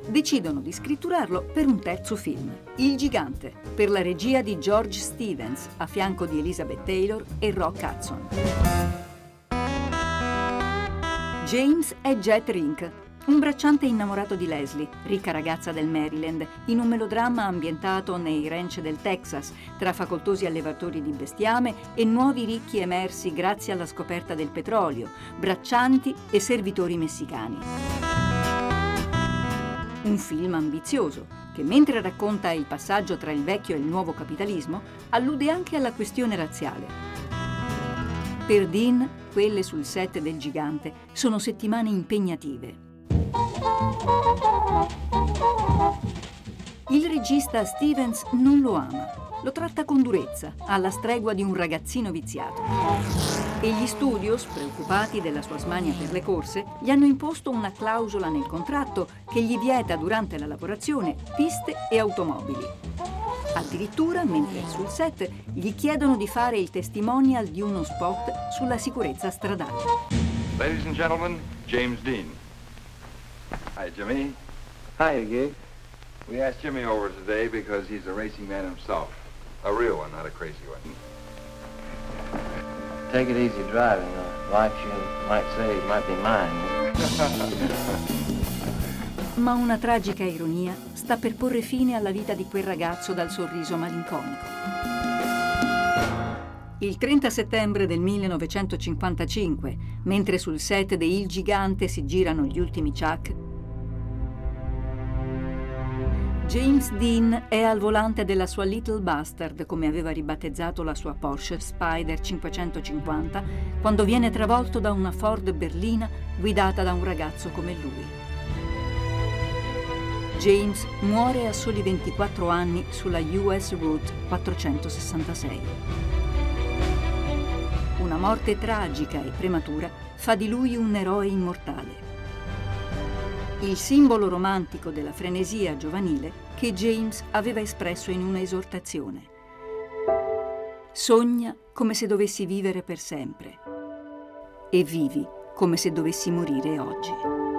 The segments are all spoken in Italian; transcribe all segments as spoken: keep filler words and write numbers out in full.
decidono di scritturarlo per un terzo film, Il Gigante, per la regia di George Stevens, a fianco di Elizabeth Taylor e Rock Hudson. James è Jet Rink, un bracciante innamorato di Leslie, ricca ragazza del Maryland, in un melodramma ambientato nei ranch del Texas, tra facoltosi allevatori di bestiame e nuovi ricchi emersi grazie alla scoperta del petrolio, braccianti e servitori messicani. Un film ambizioso, che mentre racconta il passaggio tra il vecchio e il nuovo capitalismo, allude anche alla questione razziale. Per Dean, quelle sul set del Gigante sono settimane impegnative. Il regista Stevens non lo ama, lo tratta con durezza, alla stregua di un ragazzino viziato. E gli studios, preoccupati della sua smania per le corse, gli hanno imposto una clausola nel contratto che gli vieta durante la lavorazione piste e automobili. Addirittura, mentre è sul set, gli chiedono di fare il testimonial di uno spot sulla sicurezza stradale. Ladies and gentlemen, James Dean. Hi, Jimmy. Hi, Gig. We asked Jimmy over today because he's a racing man himself. A real one, not a crazy one. Take it easy driving. Uh, life, you might say, might be mine. Ma una tragica ironia sta per porre fine alla vita di quel ragazzo dal sorriso malinconico. Il trenta settembre del millenovecentocinquantacinque, mentre sul set di Il Gigante si girano gli ultimi Chuck, James Dean è al volante della sua Little Bastard, come aveva ribattezzato la sua Porsche Spyder cinquecentocinquanta, quando viene travolto da una Ford berlina guidata da un ragazzo come lui. James muore a soli ventiquattro anni sulla U S Route quattrocentosessantasei. Una morte tragica e prematura fa di lui un eroe immortale. Il simbolo romantico della frenesia giovanile che James aveva espresso in una esortazione. Sogna come se dovessi vivere per sempre e vivi come se dovessi morire oggi.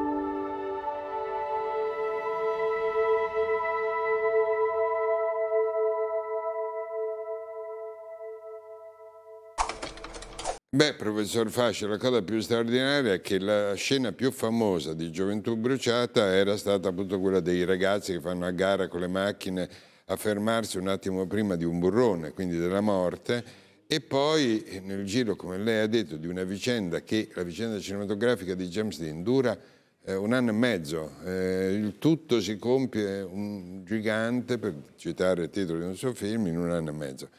Beh, professor Fasci, la cosa più straordinaria è che la scena più famosa di Gioventù Bruciata era stata appunto quella dei ragazzi che fanno a gara con le macchine a fermarsi un attimo prima di un burrone, quindi della morte, e poi nel giro, come lei ha detto, di una vicenda che, la vicenda cinematografica di James Dean, dura eh, un anno e mezzo. Eh, il tutto si compie un gigante, per citare il titolo di un suo film, in un anno e mezzo.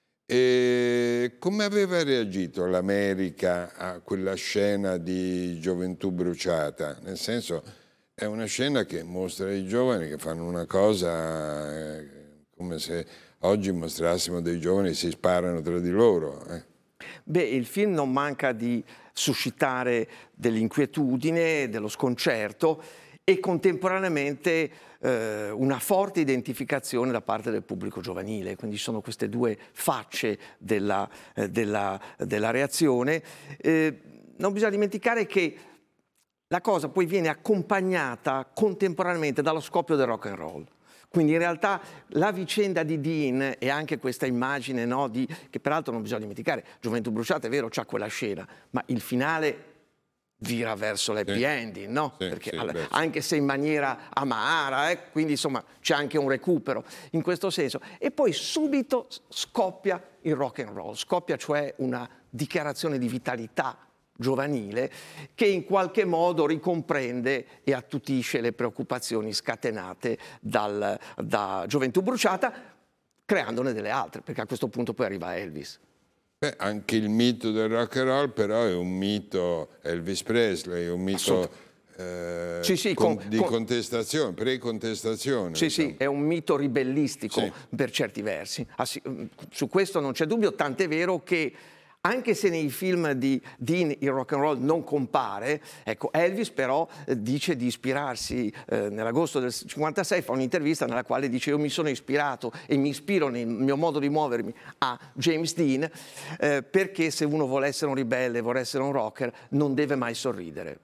E come aveva reagito l'America a quella scena di Gioventù Bruciata? Nel senso, è una scena che mostra i giovani che fanno una cosa eh, come se oggi mostrassimo dei giovani che si sparano tra di loro. Eh. Beh, il film non manca di suscitare dell'inquietudine, dello sconcerto e contemporaneamente eh, una forte identificazione da parte del pubblico giovanile. Quindi sono queste due facce della, eh, della, della reazione. Eh, non bisogna dimenticare che la cosa poi viene accompagnata contemporaneamente dallo scoppio del rock and roll. Quindi in realtà la vicenda di Dean e anche questa immagine, no, di, che peraltro non bisogna dimenticare, Gioventù Bruciata è vero, c'ha quella scena, ma il finale vira verso l'happy sì. ending, no? Sì, perché sì, all- anche se in maniera amara, eh? Quindi insomma c'è anche un recupero in questo senso. E poi subito scoppia il rock and roll, scoppia cioè una dichiarazione di vitalità giovanile che in qualche modo ricomprende e attutisce le preoccupazioni scatenate dal, da Gioventù Bruciata, creandone delle altre, perché a questo punto poi arriva Elvis. Beh, anche il mito del rock and roll però è un mito, Elvis Presley, è un mito eh, sì, sì, con, con, di con... contestazione, pre-contestazione. Sì, diciamo. sì, è un mito ribellistico sì. per certi versi. Ah, sì, su questo non c'è dubbio, tant'è vero che anche se nei film di Dean il rock and roll non compare, ecco, Elvis però eh, dice di ispirarsi, eh, nell'agosto del cinquantasei fa un'intervista nella quale dice io mi sono ispirato e mi ispiro nel mio modo di muovermi a James Dean eh, perché se uno vuole essere un ribelle, vuole essere un rocker, non deve mai sorridere.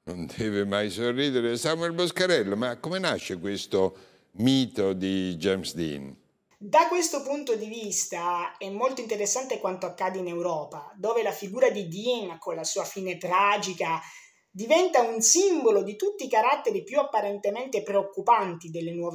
non deve mai sorridere. Samuel Boscarello, ma come nasce questo mito di James Dean? Da questo punto di vista è molto interessante quanto accade in Europa, dove la figura di Dean, con la sua fine tragica, diventa un simbolo di tutti i caratteri più apparentemente preoccupanti delle nuove